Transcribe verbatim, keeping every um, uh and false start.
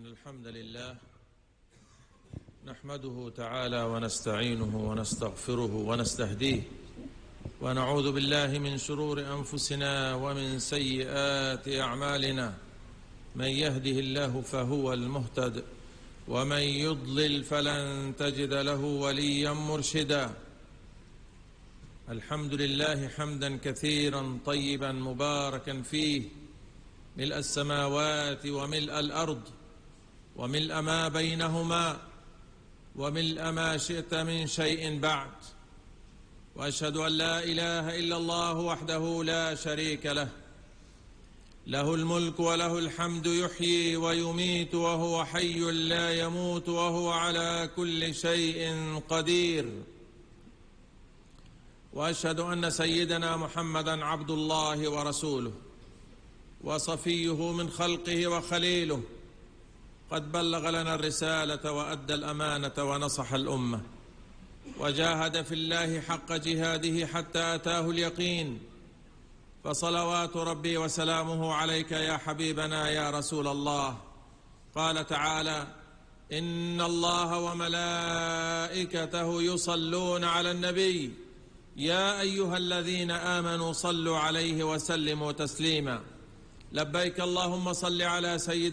الحمد لله نحمده تعالى ونستعينه ونستغفره ونستهديه ونعوذ بالله من شرور أنفسنا ومن سيئات أعمالنا. من يهده الله فهو المهتد ومن يضلل فلن تجد له وليا مرشدا. الحمد لله حمدا كثيرا طيبا مباركا فيه، ملء السماوات وملء الأرض وملء ما بينهما وملء ما شئت من شيء بعد. وأشهد أن لا إله إلا الله وحده لا شريك له، له الملك وله الحمد، يحيي ويميت وهو حي لا يموت وهو على كل شيء قدير. وأشهد أن سيدنا محمدًا عبد الله ورسوله وصفيه من خلقه وخليله، قد بلغ لنا الرسالة وأدى الأمانة ونصح الأمة وجاهد في الله حق جهاده حتى أتاه اليقين. فصلوات ربي وسلامه عليك يا حبيبنا يا رسول الله. قال تعالى: إن الله وملائكته يصلون على النبي يا أيها الذين آمنوا صلوا عليه وسلموا تسليما. لبيك اللهم صل على سيدنا